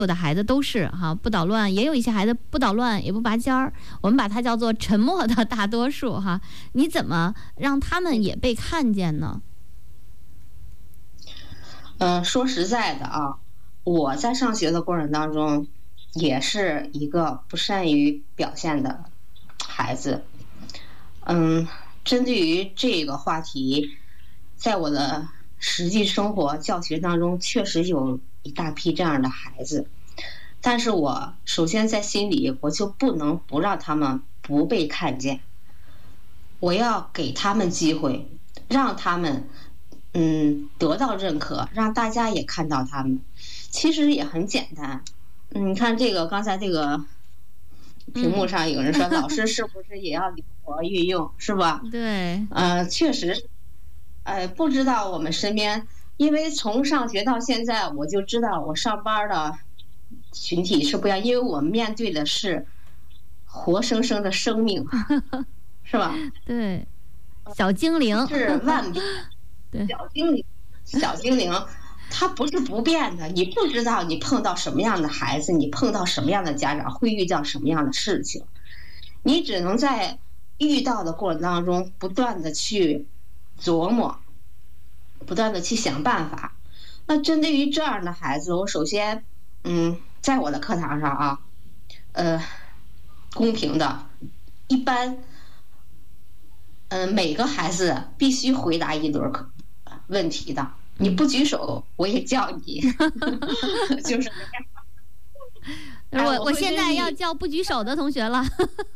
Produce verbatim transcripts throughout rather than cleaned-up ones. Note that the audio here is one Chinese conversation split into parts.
有的孩子都是哈不捣乱，也有一些孩子不捣乱也不拔尖儿，我们把它叫做沉默的大多数哈。你怎么让他们也被看见呢？ 呃，说实在的啊，我在上学的过程当中，也是一个不善于表现的孩子。嗯，针对于这个话题，在我的实际生活教学当中，确实有一大批这样的孩子。但是我首先在心里，我就不能不让他们不被看见，我要给他们机会，让他们嗯得到认可，让大家也看到他们。其实也很简单，嗯，你看这个刚才这个屏幕上有人说，老师是不是也要灵活运用，是吧？ 对， 呃，确实，呃，不知道我们身边，因为从上学到现在，我就知道我上班的群体是不一样，因为我们面对的是活生生的生命，是吧？ 对，小精灵是万变， 对， 小精灵，小精灵。它不是不变的，你不知道你碰到什么样的孩子，你碰到什么样的家长，会遇到什么样的事情，你只能在遇到的过程当中不断的去琢磨，不断的去想办法。那针对于这样的孩子，我首先，嗯，在我的课堂上啊，呃，公平的，一般，嗯、呃，每个孩子必须回答一轮课问题的。你不举手，我也叫你，就是这样。我我现在要叫不举手的同学了。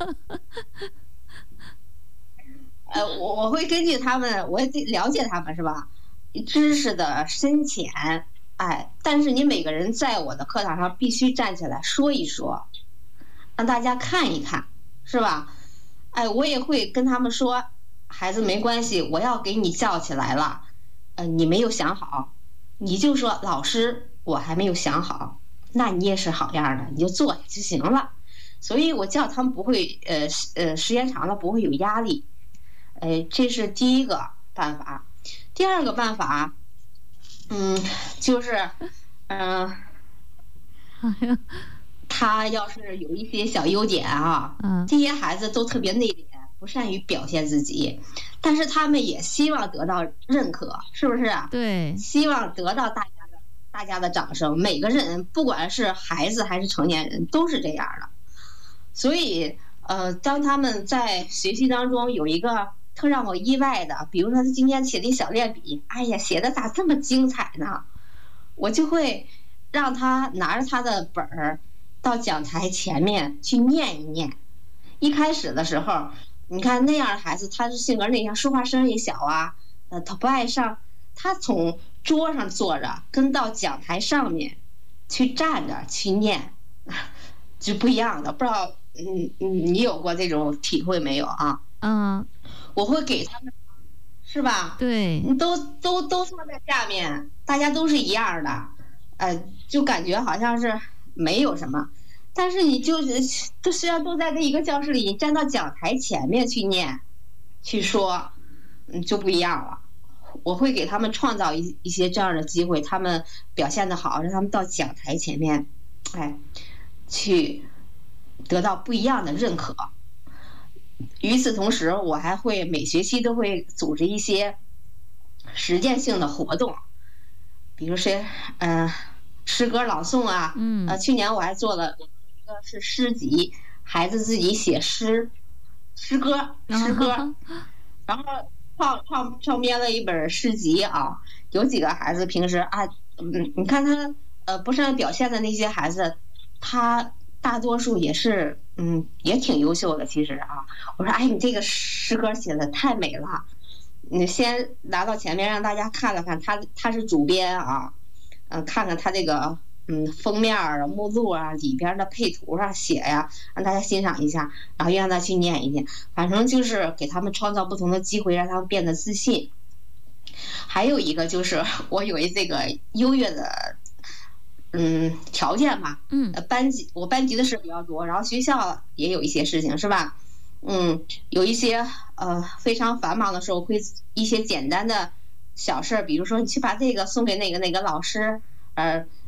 呃，我我会根据他们，我也了解他们是吧？知识的深浅，哎，但是你每个人在我的课堂上必须站起来说一说，让大家看一看，是吧？哎，我也会跟他们说，孩子没关系，我要给你叫起来了。呃，你没有想好，你就说老师，我还没有想好，那你也是好样的，你就做就行了。所以我叫他们不会，呃呃，时间长了不会有压力。哎，这是第一个办法。第二个办法，嗯，就是，嗯、呃，他要是有一些小优点啊，这些孩子都特别内敛，不善于表现自己。但是他们也希望得到认可，是不是啊？ 对， 希望得到大家的大家的掌声。每个人，不管是孩子还是成年人，都是这样的。所以，呃，当他们在学习当中有一个特让我意外的，比如说他今天写的小练笔，哎呀，写的咋这么精彩呢？我就会让他拿着他的本儿到讲台前面去念一念。一开始的时候，你看那样的孩子，他是性格内向，说话声也小啊，呃，他不爱上。他从桌上坐着，跟到讲台上面去站着去念，就不一样的。不知道，嗯，你有过这种体会没有啊？ 嗯， 我会给他们，是吧？ 对， 都都都坐在下面，大家都是一样的，呃，就感觉好像是没有什么。但是你就是都虽然都在这一个教室里，你站到讲台前面去念，去说，嗯，就不一样了。我会给他们创造一一些这样的机会，他们表现得好，让他们到讲台前面，哎，去得到不一样的认可。与此同时，我还会每学期都会组织一些实践性的活动，比如说，呃，诗歌朗诵啊， 嗯， 呃，去年我还做了。一个是诗集，孩子自己写诗，诗歌，诗歌，然后创创创编了一本诗集啊。有几个孩子平时啊，嗯，你看他呃不善表现的那些孩子，他大多数也是嗯也挺优秀的。其实啊，我说哎，你这个诗歌写的太美了，你先拿到前面让大家看了看，他他是主编啊，嗯、呃，看看他这个。嗯，封面啊、目录啊、里边的配图啊、写呀、啊，让大家欣赏一下，然后让他去念一念，反正就是给他们创造不同的机会，让他们变得自信。还有一个就是我有一这个优越的，嗯，条件吧， 嗯， 班级我班级的事比较多，然后学校也有一些事情，是吧？嗯，有一些呃非常繁忙的时候，会一些简单的小事，比如说你去把这个送给哪个哪个老师，呃。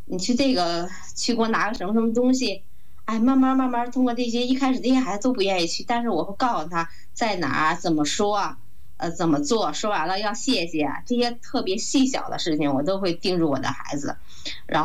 你去这个去给我拿个什么什么东西。哎，慢慢慢慢通过这些，一开始这些孩子都不愿意去，但是我会告诉他在哪儿怎么说，呃，怎么做，说完了要谢谢，这些特别细小的事情我都会叮嘱我的孩子，然后。